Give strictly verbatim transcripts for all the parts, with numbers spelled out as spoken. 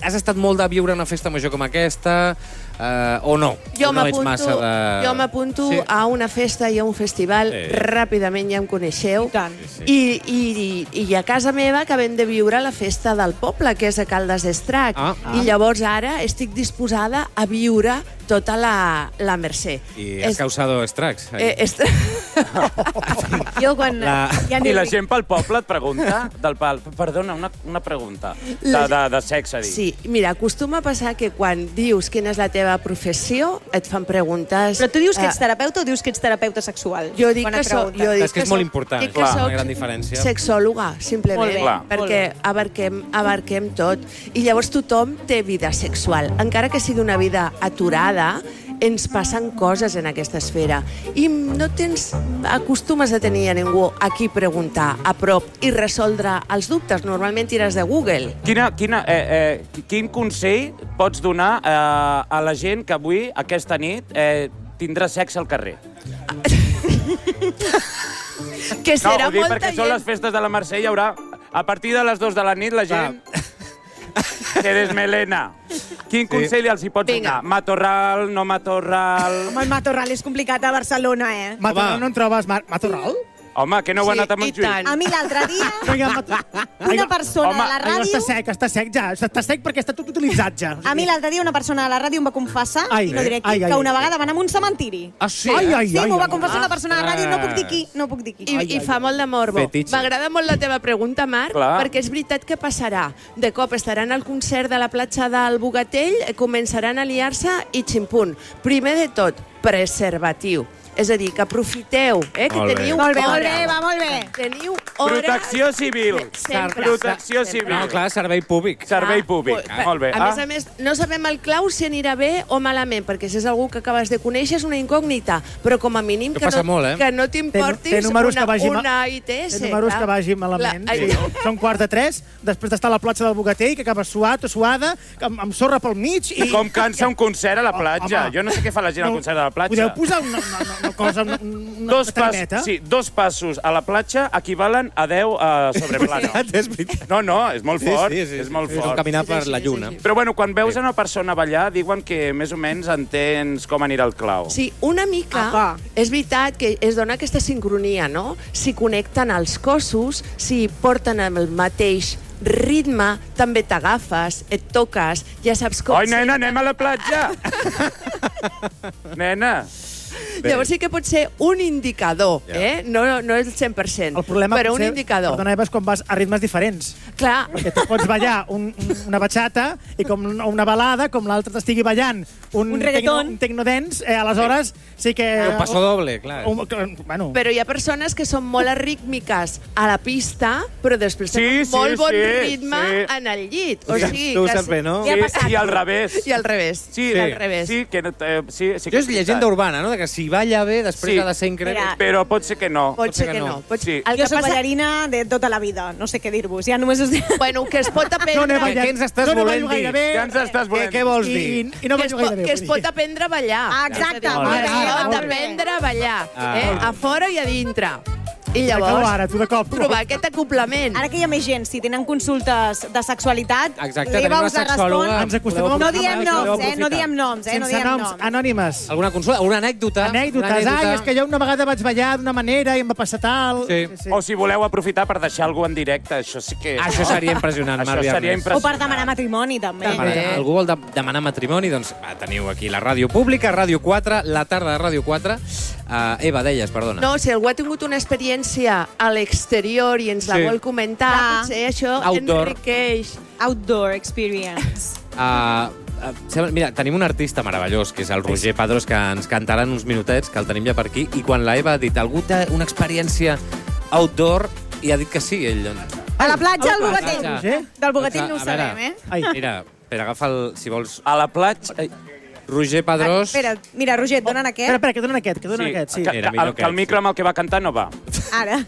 has estat molt de viure una festa major com aquesta, eh, o no? Jo o no ets massa de... Jo m'apunto sí. a una festa i a un festival, sí. ràpidament ja em coneixeu, I, sí. I, i, i a casa meva acabem de viure la festa del poble, que és a Caldes d'Estrac, ah. i llavors ara estic disposada a viure tota la, la Mercè. I has és... causado estracs. Eh, est... jo quan... La... Ja I la gent pel poble et pregunta, del pal... perdona, una, una pregunta, de, de, de sexe, dic. Sí, mira, acostuma a passar que quan dius quina és la teva professió, et fan preguntes... Però tu dius que ets terapeuta o dius que ets terapeuta sexual? Jo dic que soc... És que és molt important, clar, una gran diferència. Sexòloga, simplement, bé, perquè abarquem, abarquem tot. I llavors tothom té vida sexual. Encara que sigui una vida aturada, ens passen coses en aquesta esfera. I no tens... acostumes a tenir a ningú a qui preguntar a prop i resoldre els dubtes. Normalment tires de Google. Quina, quina, eh, eh, quin consell pots donar eh, a la gent que avui, aquesta nit, eh, tindrà sexe al carrer? Que serà no, ho dic molta perquè gent... són les festes de la Mercè, hi haurà... A partir de les dues de la nit, la gent... Se desmelena. Quin sí. consell els hi pots donar? Matorral, no matorral... Home, el matorral és complicat a Barcelona, eh? Matorral no en trobes... Matorral? Home, que no ho ha anat a Montjuïc? A mi l'altre dia, una persona Home, a la ràdio... Està sec, està sec ja. Està sec perquè està tot utilitzat ja. A mi l'altre dia una persona a la ràdio em va confessar, ai, i no diré qui, ai, ai, que una ai. vegada va anar a un cementiri. Ah, sí? Ai, ai, Sí, ai, m'ho va ai, confessar ai. una persona a la ràdio, no puc dir qui, no puc dir qui. I, i fa molt de morbo. M'agrada molt la teva pregunta, Marc, Clar. perquè és veritat que passarà. De cop estaran al concert de la platja del Bogatell, començaran a liar-se i ximpunt. Primer de tot, preservatiu. És a dir, que aprofiteu, eh, que Molt bé. teniu Molt bé, hores. molt bé, va, molt bé. Teniu hores... Protecció civil. Sempre. Protecció Sempre. civil. No, clar, servei públic. Servei públic. Ah, Molt bé. A més Ah. a més, no sabem el clau si anirà bé o malament, perquè si és algú que acabes de conèixer és una incògnita, però com a mínim Això que passa no, molt, eh? que no t'importis Té- té números una, que vagi ma- una I T S. Té números clar. que vagin malament. La- Sí. Són quarts de tres, després d'estar a la platja del Bogatell, que acabes suat o suada, amb, amb sorra pel mig... I Com cansa un concert a la platja. Home. Jo no sé què fa la gent al No, concert de la platja. Podeu posar una, una, una cosa, una, una Dos, pas, taroneta? sí, dos passos a la platja equivalen a deu a sobreplano. És veritat. No, no, és molt Sí, fort. sí, sí, és sí. molt És fort. com caminar per Sí, sí, la sí, lluna. sí, sí. Però bueno, quan veus una persona ballar, diuen que més o menys entens com anirà el clau. Sí, una mica. Apa. És veritat que es dona aquesta sincronia, no? Si connecten els cossos, si porten el mateix ritme, també t'agafes, et toques, ja saps com... Oi, nena, anem a la platja! Nena! Bé. Llavors sí que pot ser un indicador, Ja. eh? No, no és el cent per cent, El problema però pot un ser, indicador. Perdona, Eva, és quan vas a ritmes diferents. Clar, Perquè tu pots ballar un, un, una bachata i com una balada, com l'altre t'estigui ballant un, Un reggaeton. un tecnodance, eh, aleshores sí que... Un paso doble, clar. Un, un, bueno, però hi ha persones que són molt arrítmiques a la pista, però després Sí, tenen sí, molt bon sí, ritme sí. en el llit. O sigui, Tu ho que saps bé, no? Què ha Sí, passat? I al revés. I al revés. Sí, I al revés. sí, que no, eh, sí, sí Jo que és llegenda urbana, no? De que si balla bé, després Sí. ha de ser increïble. Mira, Però pot ser que no. Pot ser que no. Pot... Sí. El Jo que soc passa... ballarina de tota la vida, no sé què dir-vos. Ja només us dic... Bueno, que es pot no aprendre... n'he Què ballat, ens estàs no n'he volent ballo dir? gaire bé, Què ens estàs Què, volent? què vols i, dir? i no que es, ballo pot, gaire bé. que es vull pot dir. aprendre a ballar. Ah, exacte, És a dir, molt eh? bé, Es pot molt bé. aprendre a ballar. Ah. Eh? A fora i a dintre. I Acabo llavors, ara, tu de cop. trobar aquest acoplament. Ara que hi ha més gent, si tenen consultes de sexualitat, Exacte, l'Eva tenim una us la sexòloga. respon. Ens acostumem Podeu a- No diem aprofitar, noms, podeu eh? No diem noms, eh? No Sense diem noms, noms. anònimes. Alguna consulta? Una anècdota? Anècdotes. Una anècdota. Ai, és que jo una vegada vaig ballar d'una manera i em va passar tal... Sí. O si voleu aprofitar per deixar algú en directe, això sí que... Això seria impressionant, Això Marc seria Viarnes. impressionant. O per demanar matrimoni, també. Per, Bé. algú vol de, demanar matrimoni, doncs va, teniu aquí la ràdio pública, Ràdio quatre, la tarda de Ràdio quatre. Uh, Eva, deies, perdona. No, si algú ha tingut una experiència a l'exterior i ens la Sí. vol comentar, Clar. potser això Outdoor. enriqueix. Outdoor experience. Uh, uh, sembla- mira, tenim un artista meravellós, que és el Roger Padrós, que ens cantarà en uns minutets, que el tenim ja per aquí, i quan la Eva ha dit algú té una experiència outdoor, i ha dit que sí, ell. Doncs. A la platja, al A la Bogatell. platja. Roger? Del Bogatell no ho A veure, sabem, eh? Ai. Mira, Pere, agafa el, si vols, A la platja... Ai, Roger Padrós. Ah, espera, mira, Roger, et donen aquest. Espera, espera, que donen aquest, que donen aquest, sí. que, Era que, millor el, que que el ell, micro amb el que va cantar no va. Ara.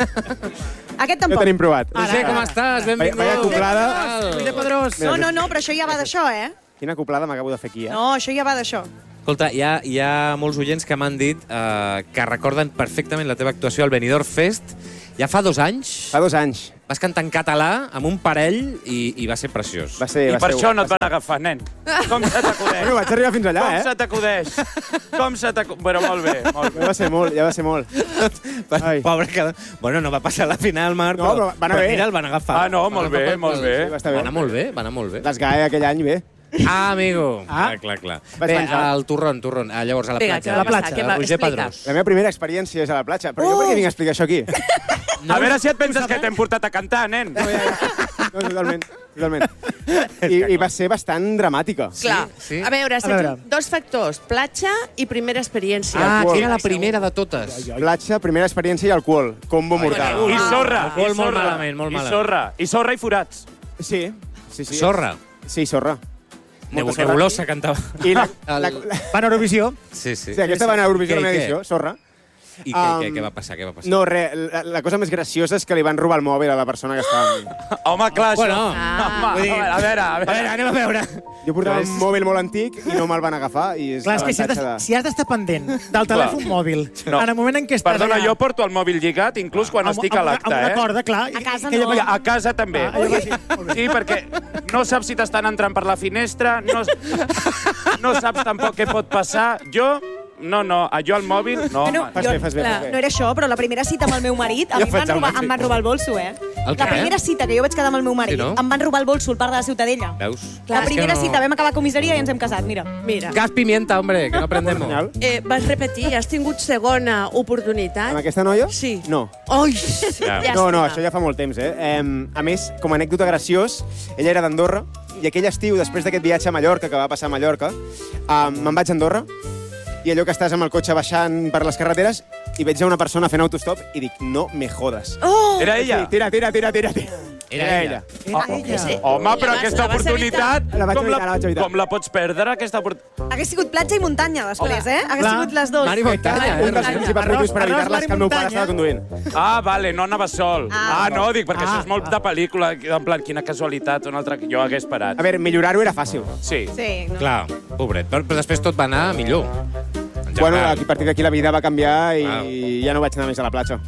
Aquest Ja tampoc. tenim provat. Roger, com estàs? Benvingut. Vaya acoplada. Roger Padrós. No, no, no, però això ja va d'això, eh? Quina acoplada m'acabo de fer aquí, eh? No, això ja va d'això. Escolta, hi ha, hi ha molts oients que m'han dit eh, que recorden perfectament la teva actuació al Benidorm Fest ja fa dos anys. Fa dos anys. vas cantar en català amb un parell i, i va ser preciós. Va ser, I va per ser, això no et van agafar, nen. Com se t'acudeix? Bueno, vaig arribar fins allà, Com eh? se t'acudeix? Com se t'acudeix? Bueno, molt bé, molt bé. Ja va ser molt, ja va ser molt. Ai. Pobre que... Bueno, no va passar a la final, Marc, No, però va anar però bé. mira, el van agafar. Ah, no, molt bé, molt bé. Sí, va estar Va bé. anar molt bé, va anar molt bé. Les G A E aquell any, bé. Ah, amigo. Ah. Clar, clar, clar. Vaig Bé, menjar. el torrón, torrón. Ah, llavors, a la Vinga, platja. què va passar? Què va- Roger explica. Pedrós. La meva primera experiència és a la platja. Però jo per què vinc a explicar això aquí? A veure si et penses que t'hem portat a cantar, nen. No, ja, ja. No, totalment. totalment. I, I va ser bastant dramàtica. Clar. sí. A veure, A veure. dos factors, platja i primera experiència. Ah, Alcohol. que era la primera de totes. Platja, primera experiència i alcohol. Combo mortal. I sorra. Molt, i molt sorra. malament, molt I malament. sorra. I sorra i forats. Sí, sí, sí. Sorra. Sí, sorra. Neu Molta sorra. Nebulosa cantava. I la, El- la, la, Van a Eurovisió. Sí, sí. sí, aquesta va anar a Eurovisió, Què, la meva què? edició, sorra. I què, Um, què, què va passar? Què va passar? No, res, la, la cosa més graciosa és que li van robar el mòbil a la persona que estava amb mi. Home, clar, això... Bueno, Ah. Home, vull dir- a veure, a A veure. veure, anem a veure. Jo portava Pues- un mòbil molt antic i no me'l van agafar. I és Clar, és que si has, l'avantatge de, si has d'estar pendent del telèfon mòbil, No. en el moment en què estàs Perdona, allà... jo porto el mòbil lligat, inclús quan amb- estic a amb una- l'acte, Amb una eh? corda, clar. A casa que ella no. va- I a casa també. Ah, allò va ser- molt bé. Sí, perquè no saps si t'estan entrant per la finestra, no, no saps tampoc què pot passar. Jo, no, no, jo al mòbil, no. Bueno, home. Fas jo, bé, fas bé, la, fas bé. no era això, però la primera cita amb el meu marit, a Ja mi em faig van, el robar, mateix. em van robar el bolso, eh? El La què? primera cita que jo vaig quedar amb el meu marit, Sí, no? em van robar el bolso al parc de la Ciutadella. Veus? La És primera que no- cita, vam acabar a comissaria i ens hem casat, mira. Mira, Gas pimienta, hombre, que no aprendemos. Genial. eh, vas repetir, has tingut segona oportunitat? Amb aquesta noia? Sí. No. Ui, Ja. No, no, això ja fa molt temps, eh? eh a més, com a anècdota graciós, ella era d'Andorra, i aquell estiu, després d'aquest viatge a Mallorca, que va passar a Mallorca, eh, me'n vaig a Andorra, i allò que estàs amb el cotxe baixant per les carreteres, i veig a una persona fent autostop, i dic, no me jodes. Oh! Era ella? Sí, tira, tira, tira, tira, tira. Era ella. Era ella. sí. Home, però La vas- aquesta la vas oportunitat, La vaig com, evitar, la vaig evitar. com la pots perdre, aquesta oportunitat? Hagués sigut platja i muntanya, després, eh? Hagués Clar. sigut les dues. Mari Muntanya, eh? Un dels principals Arròs- motius per arròs, evitar-les mar i que el meu pare muntanya. estava conduint. Ah, vale, no anava sol. Ah, Ah. no, dic, perquè Ah. això és molt de pel·lícula, en plan, quina casualitat, un altre... Jo hagués parat. A veure, millorar-ho era fàcil. Sí. Sí, no. Clar, pobret. Però, però després tot va anar millor. En Bueno, general. a partir d'aquí la vida va canviar i Wow. ja no vaig anar més a la platja.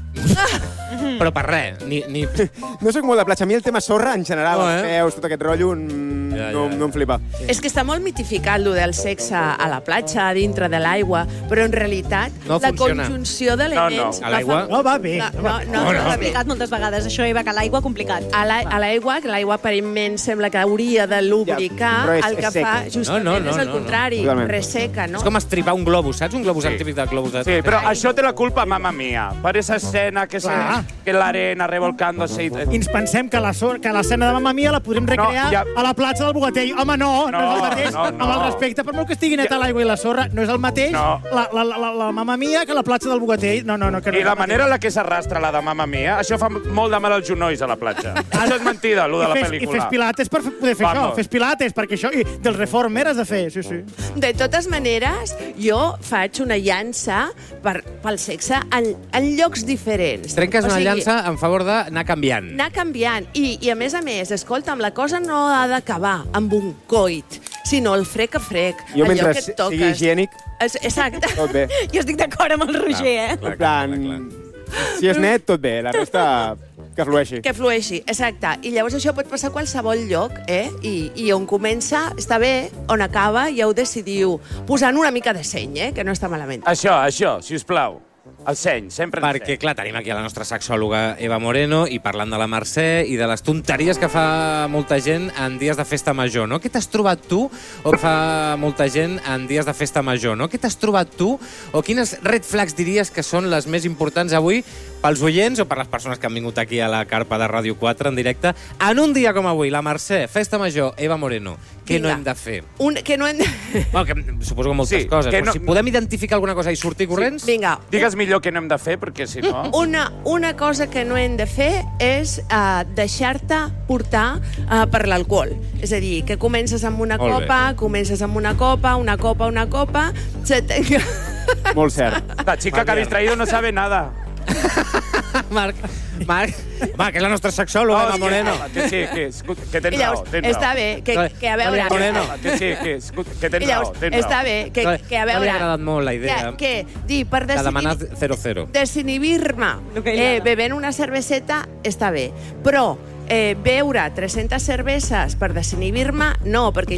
Però per res, ni... ni... No sóc molt de platja. A mi el tema sorra, en general, No, els eh? peus, tot aquest rotllo, mm, Ja, no, ja. no em flipa. És que està molt mitificat, lo del sexe a la platja, a dintre de l'aigua, però en realitat No la funciona. conjunció d'elements... No, no. A l'aigua? No, va bé. No, No, no, va- no, No, no, no. va bé. Explicat moltes vegades, això, Eva, que l'aigua complicat. A la- a l'aigua, que l'aigua aparentment sembla que hauria de lubricar, Ja, però és- el que és seca. fa justament No, no, no, és el no, no. contrari, Totalment. resseca, no? És com estripar un globus, saps? Un globus Sí. sí. típic del globus de... Sí, però això té la culpa Mamma Mia, per esa escena que, se, Clar. que l'arena revolcándose... I... I ens pensem que la so- que l'escena de Mamma Mia la podrem recrear ja- a la platja del Bogatell. Home, no, no, No, és el mateix. no, no. Amb el respecte, per molt que estigui neta l'aigua i la sorra, no és el mateix No. la, la, la, la, la Mamma Mia que la platja del Bogatell. No, no, no. Que no I és la el mateix. manera en la que s'arrastra la de Mamma Mia, això fa molt de mal als genolls a la platja. Això és mentida, allò de la I fes, I pel·lícula. fes pilates per fer- poder fer Vamos. això. Fes pilates, perquè això... I del reformer has de fer, sí, sí. De totes maneres, jo faig una llança per, pel sexe en, en llocs diferents. Trenques O una sigui, llança en favor d'anar canviant. anar canviant. I, I a més a més, escolta'm, la cosa no ha d'acabar amb un coit, sinó el frec a frec. Jo, allò mentre que et sigui toques. higiènic, Es, exacte. tot bé. Jo estic d'acord amb el Roger, eh? En plan, si és net, tot bé. La resta, que flueixi. Que flueixi, exacte. I llavors això pot passar a qualsevol lloc, eh? I, I on comença està bé, on acaba ja ho decidiu. Posant una mica de seny, eh? Que no està malament. Això, això, si us plau. El seny, sempre el Perquè, seny. clar, tenim aquí a la nostra sexòloga Eva Moreno i parlant de la Mercè i de les tonteries que fa molta gent en dies de festa major, no? Què t'has trobat tu o que fa molta gent en dies de festa major, no? Què t'has trobat tu o quines red flags diries que són les més importants avui pels oients o per les persones que han vingut aquí a la carpa de Ràdio quatre en directe en un dia com avui, la Mercè, festa major, Eva Moreno. Què no Vinga. hem de fer? Un, que no hem de... Bueno, que suposo que moltes Sí, coses, que però no- si podem identificar alguna cosa i sortir corrents... Vinga, Digues millor què no hem de fer, perquè si no... Una, una cosa que no hem de fer és uh, deixar-te portar uh, per l'alcohol. És a dir, que comences amb una Molt bé. copa, comences amb una copa, una copa, una copa... Se te... Molt cert. La chica que habéis traído no sabe nada. Marc, Marc, Marc, és la nostra sexòloga, Eva Moreno. Que sí, que, escut- que tens I llavors, raó, tens raó. està bé, que, que a veure... Eva Moreno. Que sí, que, escut- que tens I llavors, raó, tens raó. està bé, que, que a No veure... li ha agradat molt la idea. Que, que dir, per De demanar desinhibir- zero cero. desinhibir-me Lo que ell eh, agrada. bevent una cerveseta està bé, però eh, beure tres-centes cerveses per desinhibir-me, no, perquè